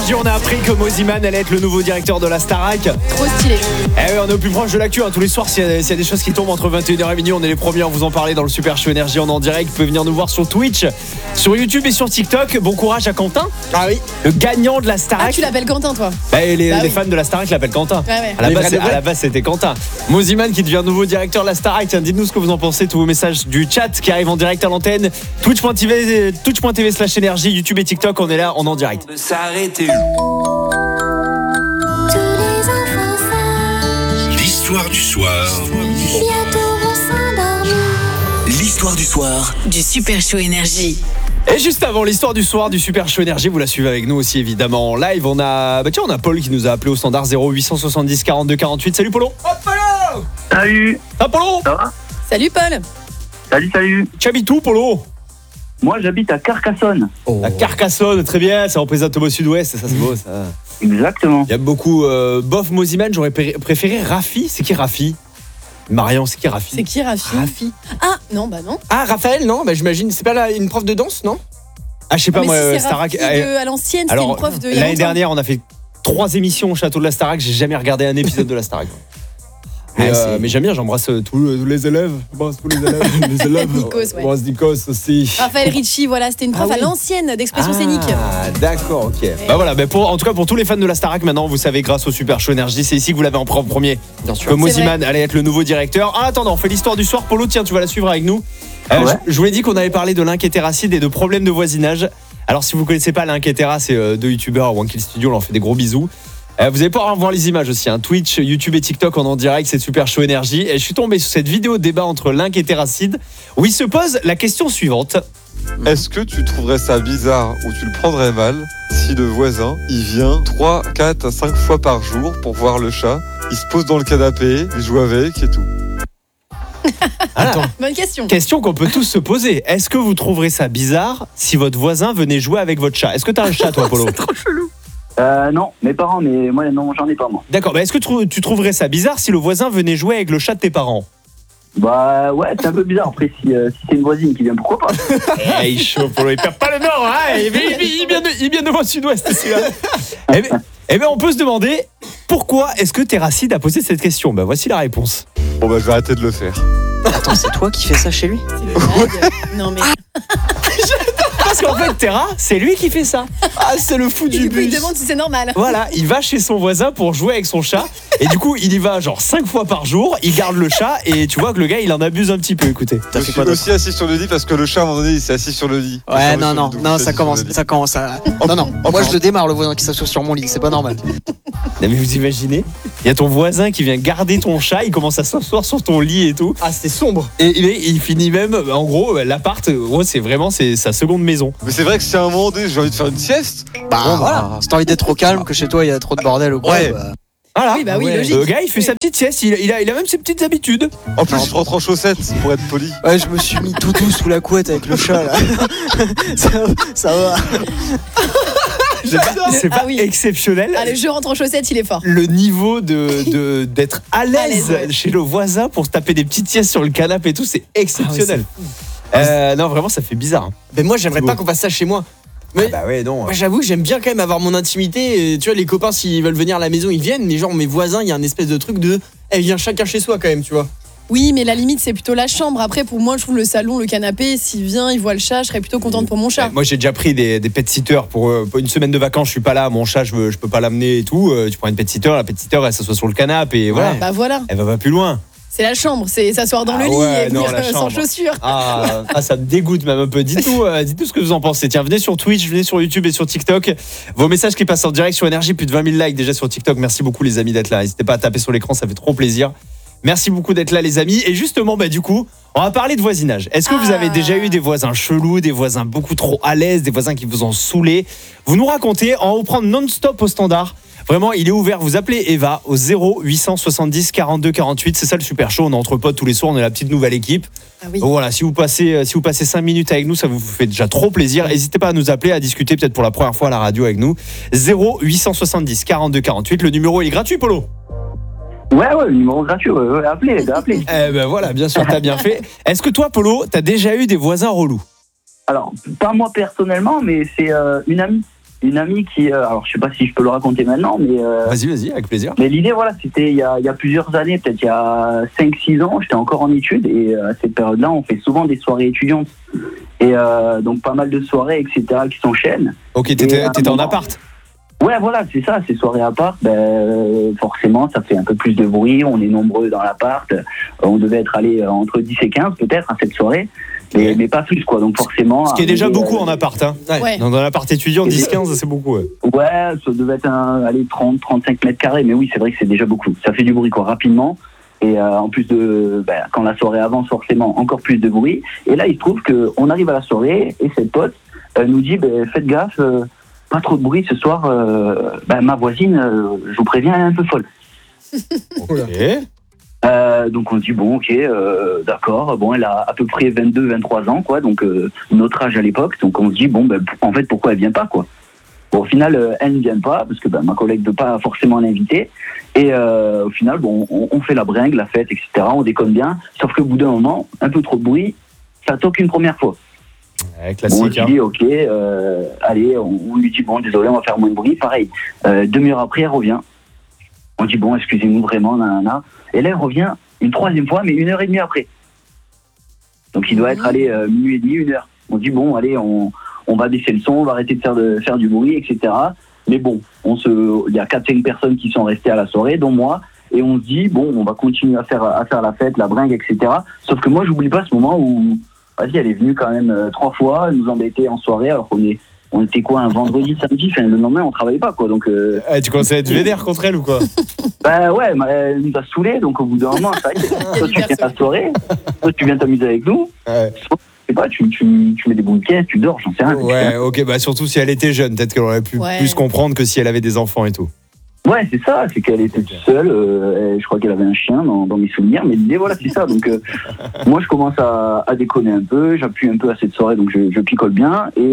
Énergie, on a appris que Moziman allait être le nouveau directeur de la Starac. Trop stylé. Eh oui, on est au plus proche de l'actu, hein. Tous les soirs, s'il y a des choses qui tombent entre 21h et minuit, on est les premiers à vous en parler dans le Super Show Énergie en direct. Vous pouvez venir nous voir sur Twitch, sur YouTube et sur TikTok. Bon courage à Quentin. Ah oui. Le gagnant de la Starac. Ah, tu l'appelles Quentin, toi? Les fans de la Starac l'appellent Quentin. Ouais. À la base, c'était Quentin. Moziman qui devient nouveau directeur de la Starac. Tiens, dites-nous ce que vous en pensez. Tous vos messages du chat qui arrivent en direct à l'antenne. Twitch.tv/énergie, YouTube et TikTok. On est là, on est en direct. L'histoire du soir. L'histoire du soir du Super Show Énergie. Et juste avant l'histoire du soir du Super Show Énergie, vous la suivez avec nous aussi évidemment en live. On a Paul qui nous a appelé au standard 0870 42 48. Salut Polo. Oh, Polo. Salut. Ah Polo. Ça va? Salut Paul. Salut. Tu habites où Polo? Moi j'habite à Carcassonne. À Carcassonne, très bien, ça représente au sud-ouest, ça c'est beau ça. Exactement. Il y a beaucoup bof Moziman, j'aurais préféré Rafi. C'est qui Rafi? Marion, c'est qui Rafi? C'est qui Rafi? Ah non, bah non. Ah Raphaël, non, bah j'imagine, c'est pas une prof de danse, non? Ah je sais pas mais moi, si c'est Starac. à l'ancienne, c'était une prof de. L'année dernière, on a fait 3 émissions au château de la Starac, j'ai jamais regardé un épisode de la Starac. Mais j'aime bien, j'embrasse tous les élèves. J'embrasse tous les élèves. Nikos, ouais. J'embrasse Nikos aussi. Raphaël Ricci, voilà, c'était une prof à l'ancienne d'expression scénique. Ah, d'accord, ok. Bah voilà, en tout cas pour tous les fans de la Starac, maintenant vous savez grâce au Super Show Énergie, c'est ici que vous l'avez en premier. Bien sûr. Que Moziman allait être le nouveau directeur. En attendant, on fait l'histoire du soir. Polo, tiens, tu vas la suivre avec nous. Ouais. Je vous l'ai dit qu'on avait parlé de l'inquiétéracide et de problèmes de voisinage. Alors si vous connaissez pas l'inquiétéra, c'est deux youtubeurs, One Kill Studio, on leur fait des gros bisous. Vous allez pouvoir voir les images aussi, hein. Twitch, YouTube et TikTok en direct, c'est Super Show Énergie. Et je suis tombé sur cette vidéo de débat entre Link et Terracide où il se pose la question suivante. Est-ce que tu trouverais ça bizarre ou tu le prendrais mal si le voisin, il vient 3, 4 à 5 fois par jour pour voir le chat, il se pose dans le canapé, il joue avec et tout? Attends. Bonne question. Question qu'on peut tous se poser. Est-ce que vous trouverez ça bizarre si votre voisin venait jouer avec votre chat? Est-ce que t'as un chat toi, Polo? C'est trop chelou. Non, mes parents, mais moi non, j'en ai pas moi. D'accord, est-ce que tu trouverais ça bizarre si le voisin venait jouer avec le chat de tes parents? Bah ouais, c'est un peu bizarre. Après, si c'est une voisine qui vient, pourquoi pas? Il chaud, Polo, il perd pas le nord, hein. Il vient devant le sud-ouest, celui-là. Eh bien, on peut se demander pourquoi est-ce que Terracide a posé cette question? Bah voici la réponse. Bon bah je vais arrêter de le faire. Attends, c'est toi qui fais ça chez lui? Non mais. Parce qu'en fait, Terra, c'est lui qui fait ça. Ah, c'est le fou Et du du coup, bus. il demande si c'est normal. Voilà, il va chez son voisin pour jouer avec son chat. Et du coup, il y va genre 5 fois par jour. Il garde le chat et tu vois que le gars, il en abuse un petit peu. Écoutez. Je suis aussi assis sur le lit parce que le chat à un moment donné il s'est assis sur le lit. Ouais, non, ça commence à... Non, moi je le démarre le voisin qui s'assoit sur mon lit, c'est pas normal. Non mais vous imaginez, il y a ton voisin qui vient garder ton chat, il commence à s'asseoir sur ton lit et tout. Ah, c'est sombre. Et il finit même, en gros, l'appart, c'est sa seconde maison. Mais c'est vrai que si à un moment donné j'ai envie de faire une sieste, Voilà. Si t'as envie d'être trop calme, que chez toi il y a trop de bordel au coin. Ouais. Voilà. Oui, bah oui, logique. Le gars, il fait sa petite sieste, il a même ses petites habitudes. en plus je rentre en chaussettes pour être poli. Ouais, je me suis mis tout doux sous la couette avec le chat là. ça va. C'est pas oui. exceptionnel. Allez, je rentre en chaussettes, il est fort. Le niveau d'être à l'aise ouais. chez le voisin pour se taper des petites siestes sur le canapé et tout, c'est exceptionnel. Non, vraiment, ça fait bizarre. Hein. Mais moi j'aimerais pas qu'on fasse ça chez moi. Mais Bah ouais, non. moi j'avoue, j'aime bien quand même avoir mon intimité. Et, tu vois, les copains s'ils veulent venir à la maison, ils viennent. Mais genre mes voisins, il y a un espèce de truc de vient chacun chez soi quand même, tu vois. Oui, mais la limite, c'est plutôt la chambre. Après, pour moi, je trouve le salon, le canapé, s'il vient, il voit le chat, je serais plutôt contente pour mon chat. Moi, j'ai déjà pris des pet-sitters pour une semaine de vacances. Je suis pas là, mon chat, je peux pas l'amener et tout. Tu prends une pet-sitter, la pet-sitter, elle s'assoit sur le canapé et voilà. Bah voilà, Elle va pas plus loin. c'est la chambre, c'est s'asseoir dans le lit ouais, et non, venir la sans chambre. chaussures. Ah, ça me dégoûte même un peu. Dites-nous ce que vous en pensez. Tiens, venez sur Twitch, venez sur YouTube et sur TikTok. Vos messages qui passent en direct sur Énergie, plus de 20 000 likes déjà sur TikTok. Merci beaucoup les amis d'être là. N'hésitez pas à taper sur l'écran, ça fait trop plaisir. Merci beaucoup d'être là les amis. Et justement, du coup, on va parler de voisinage. Est-ce que vous avez déjà eu des voisins chelous, des voisins beaucoup trop à l'aise, des voisins qui vous ont saoulé? Vous nous racontez, on va vous prendre non-stop au standard. Vraiment, il est ouvert. Vous appelez Eva au 0870 42 48. C'est ça le Super Show. On est entre potes tous les soirs. On est la petite nouvelle équipe. Ah oui. Donc voilà, si vous passez 5 minutes avec nous, ça vous fait déjà trop plaisir. N'hésitez pas à nous appeler, à discuter peut-être pour la première fois à la radio avec nous. 0870 42 48. Le numéro il est gratuit, Polo. Ouais, le numéro gratuit, appelez. Eh ben voilà, bien sûr, t'as bien fait. Est-ce que toi, Polo, t'as déjà eu des voisins relous? Alors, pas moi personnellement, mais c'est une amie. une amie qui, alors je sais pas si je peux le raconter maintenant, mais Vas-y, avec plaisir. mais l'idée, voilà, c'était il y a plusieurs années, peut-être il y a 5-6 ans, j'étais encore en études et à cette période-là, on fait souvent des soirées étudiantes. Et donc pas mal de soirées, etc., qui s'enchaînent. Ok, t'étais en appart. Ouais, voilà, c'est ça, ces soirées à part, forcément, ça fait un peu plus de bruit, on est nombreux dans l'appart, on devait être allé entre 10 et 15 peut-être à cette soirée, mais pas plus, quoi, donc forcément... Ce qui est déjà beaucoup en appart, hein. Ouais. Dans l'appart étudiant, 10-15, c'est beaucoup, ouais. Ouais, ça devait être 30-35 mètres carrés, mais oui, c'est vrai que c'est déjà beaucoup, ça fait du bruit, quoi, rapidement, et en plus de, quand la soirée avance, forcément, encore plus de bruit, et là, il se trouve qu'on arrive à la soirée, et cette pote nous dit, faites gaffe, pas trop de bruit ce soir, ma voisine, je vous préviens, elle est un peu folle. Ok. Donc on dit bon, ok, d'accord, bon, elle a à peu près 22-23 ans, quoi, donc notre âge à l'époque, donc on se dit bon, en fait, pourquoi elle vient pas, quoi. Bon, au final, elle ne vient pas, parce que ma collègue ne veut pas forcément l'inviter, et au final, bon, on fait la bringue, la fête, etc., on déconne bien, sauf qu'au bout d'un moment, un peu trop de bruit, ça toque une première fois. Ouais, classique, Bon, on se dit, ok, allez, on lui dit, bon, désolé, on va faire moins de bruit. Pareil, demi-heure après, elle revient. On dit, bon, excusez-nous vraiment, nanana. Et là, elle revient une troisième fois, mais 1h30 après. Donc, il doit être allé minuit et demi, 1h. On dit, bon, allez, on va baisser le son, on va arrêter de faire du bruit, etc. Mais bon, il y a 4-5 personnes qui sont restées à la soirée, dont moi. Et on se dit, bon, on va continuer à faire la fête, la bringue, etc. Sauf que moi, j'oublie pas ce moment où... Vas-y, elle est venue quand même 3 fois, elle nous embêtait en soirée, alors on était quoi, un vendredi, samedi, le lendemain on travaillait pas, quoi, donc... Tu commençais à être vénère contre elle ou quoi? Ouais, elle nous a saoulés, donc au bout d'un moment, c'est vrai que toi tu viens à la soirée, toi tu viens t'amuser avec nous, soit, je sais pas, tu mets des bouquets, tu dors, j'en sais rien. Ouais, ok, surtout si elle était jeune, peut-être qu'elle aurait pu plus comprendre que si elle avait des enfants et tout. Ouais, c'est ça, c'est qu'elle était toute seule, je crois qu'elle avait un chien dans mes souvenirs, mais l'idée, voilà, c'est ça. Donc, moi, je commence à déconner un peu, j'appuie un peu à cette soirée, donc je picole bien, et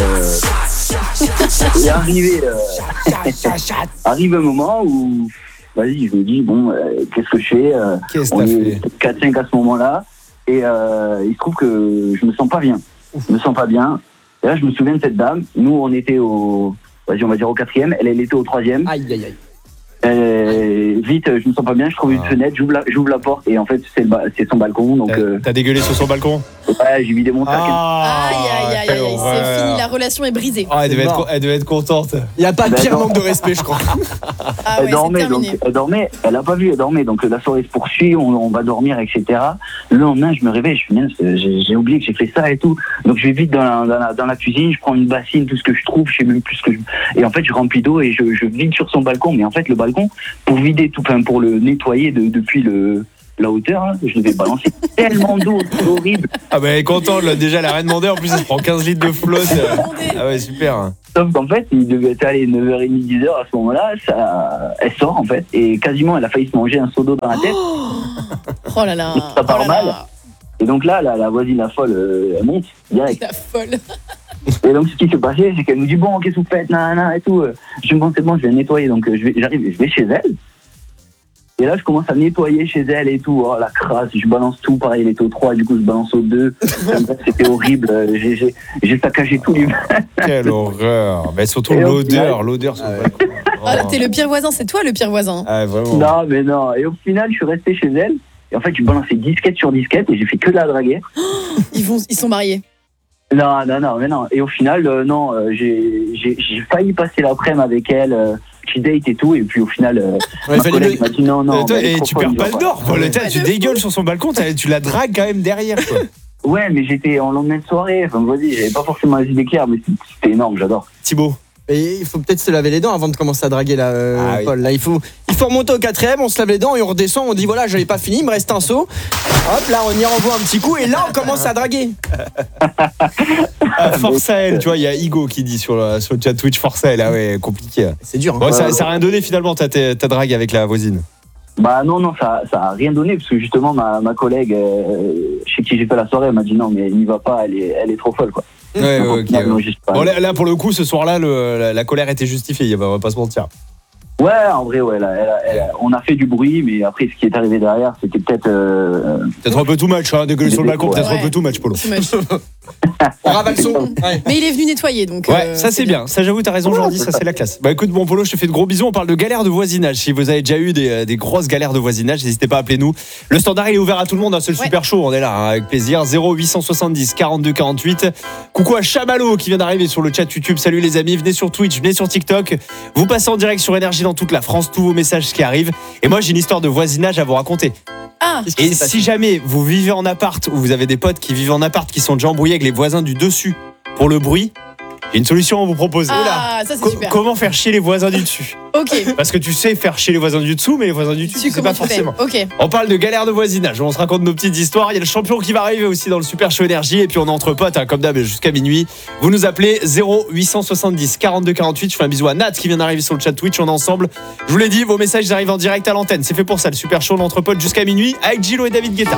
arrive un moment où, vas-y, je me dis, bon, qu'est-ce que je fais? On est 4-5 à ce moment-là, et il se trouve que je me sens pas bien. Je me sens pas bien, et là, je me souviens de cette dame, nous, on était on va dire au 4e, elle était au 3e. Aïe, aïe, aïe. Vite, je me sens pas bien, je trouve une fenêtre, j'ouvre la porte et en fait c'est son balcon. Donc t'as dégueulé sur son balcon? Ouais, j'ai vidé mon sac. Aïe, c'est fini, la relation est brisée. Elle devait être contente. Il n'y a pas de pire manque de respect, je crois. Elle dormait, elle a pas vu, elle dormait, donc la soirée se poursuit, on va dormir, etc. Le lendemain, je me réveille, je suis j'ai oublié que j'ai fait ça et tout. Donc je vais vite dans la cuisine, je prends une bassine, tout ce que je trouve, je sais même plus ce que et en fait je remplis d'eau et je vide sur son balcon, mais en fait le balcon, pour vider tout, pour le nettoyer depuis la hauteur, là, je devais balancer tellement d'eau, c'est horrible. Ah elle est contente, là, déjà elle a rien demandé, en plus elle prend 15 litres de flotte. Ah ouais, super. Sauf qu'en fait, il devait être allé 9h30, 10h à ce moment-là, elle sort en fait, et quasiment elle a failli se manger un seau d'eau dans la tête. Oh là là. Ça part mal. Et donc là, la voisine, la folle, elle monte direct. La folle. Et donc ce qui s'est passé, c'est qu'elle nous dit, bon, qu'est-ce que vous faites, nanana, et tout. Je me dis, bon, c'est bon, je vais nettoyer, donc j'arrive, je vais chez elle. Et là, je commence à nettoyer chez elle et tout. Oh, la crasse, je balance tout. Pareil, elle était au 3, du coup, je balance au 2. C'était horrible. J'ai saccagé tout l'hiver. Quelle horreur. Mais surtout l'odeur sur le balcon. Ah, t'es le pire voisin, c'est toi le pire voisin. Ah, vraiment. Non, mais non. Et au final, je suis resté chez elle. Et en fait, je balançais disquette sur disquette et j'ai fait que de la draguer. Ils sont mariés. Non. Et au final, non, j'ai failli passer l'après-midi avec elle. Petit date et tout, et puis au final, ma collègue m'a dit non. Et tu perds pas le nord, Paul. Tu dégueules sur son balcon, tu la dragues quand même derrière, quoi. Ouais, mais j'étais en lendemain de soirée, enfin, vas-y, j'avais pas forcément les idées claires, mais c'était énorme, j'adore. Thibaut. Et il faut peut-être se laver les dents avant de commencer à draguer là, Paul. Là, il faut remonter au 4e, on se lave les dents et on redescend, on dit voilà, j'avais pas fini, il me reste un seau. Hop, là, on y renvoie un petit coup et là, on commence à draguer. Force à elle, tu vois, il y a Igo qui dit sur le chat Twitch, force à elle, ah ouais, compliqué. C'est dur. Hein. Bon, ça a rien donné finalement ta drague avec la voisine. Bah non, ça a rien donné, parce que justement, ma collègue, chez qui j'ai fait la soirée, elle m'a dit non, mais elle n'y va pas, elle est trop folle, quoi. Ouais, ok. Bon, là, pour le coup, ce soir-là, la colère était justifiée, on va pas se mentir. Ouais, en vrai, ouais, on a fait du bruit, mais après, ce qui est arrivé derrière, c'était peut-être... Peut-être un peu too much, hein, dégueuler sur le balcon, peut-être un peu too much, Polo. On ravale son. Ouais. Mais il est venu nettoyer, donc. Ouais, ça c'est bien. Ça, j'avoue, t'as raison, Jordi, ça c'est la classe. Bah écoute, bon Polo, je te fais de gros bisous. On parle de galères de voisinage. Si vous avez déjà eu des grosses galères de voisinage, n'hésitez pas à appeler nous. Le standard il est ouvert à tout le monde, c'est le super show. On est là, avec plaisir. 0870 42 48. Coucou à Chamallow qui vient d'arriver sur le chat YouTube. Salut les amis, venez sur Twitch, venez sur TikTok. Vous passez en direct sur Énergie dans toute la France, tous vos messages qui arrivent. Et moi, j'ai une histoire de voisinage à vous raconter. Ah. Et si jamais vous vivez en appart ou vous avez des potes qui vivent en appart qui sont déjà embrouillés avec les voisins du dessus pour le bruit, j'ai une solution à vous proposer. Ah, ça c'est super. Comment faire chier les voisins du dessus? Ok. Parce que tu sais faire chier les voisins du dessous, mais les voisins du dessus, tu sais pas forcément. Ok. On parle de galère de voisinage, on se raconte nos petites histoires. Il y a le champion qui va arriver aussi dans le Super Show Énergie. Et puis on est entre potes, comme d'hab, jusqu'à minuit. Vous nous appelez 0870 42 48. Je fais un bisou à Nat qui vient d'arriver sur le chat Twitch. On est ensemble. Je vous l'ai dit, vos messages arrivent en direct à l'antenne. C'est fait pour ça, le Super Show, on est entre potes jusqu'à minuit avec Gillo et David Guetta.